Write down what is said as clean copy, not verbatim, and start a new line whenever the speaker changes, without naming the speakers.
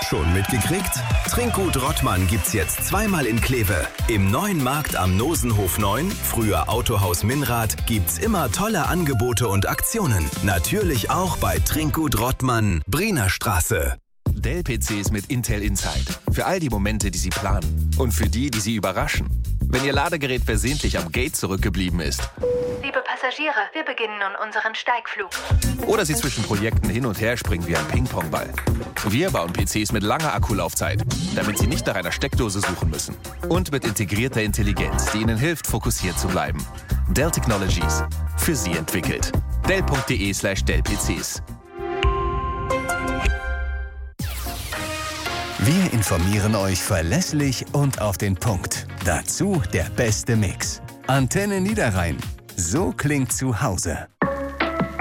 Schon mitgekriegt? Trinkgut Rottmann gibt's jetzt zweimal in Kleve. Im neuen Markt am Nosenhof 9, früher Autohaus Minrath, gibt's immer tolle Angebote und Aktionen. Natürlich auch bei Trinkgut Rottmann, Briener Straße.
Dell-PCs mit Intel Inside. Für all die Momente, die Sie planen. Und für die Sie überraschen. Wenn Ihr Ladegerät versehentlich am Gate zurückgeblieben ist.
Liebe Passagiere, wir beginnen nun unseren Steigflug.
Oder Sie zwischen Projekten hin und her springen wie ein Ping-Pong-Ball. Wir bauen PCs mit langer Akkulaufzeit, damit Sie nicht nach einer Steckdose suchen müssen. Und mit integrierter Intelligenz, die Ihnen hilft, fokussiert zu bleiben. Dell Technologies. Für Sie entwickelt. Dell.de/Dell-PCs.
Wir informieren euch verlässlich und auf den Punkt. Dazu der beste Mix. Antenne Niederrhein. So klingt zu Hause.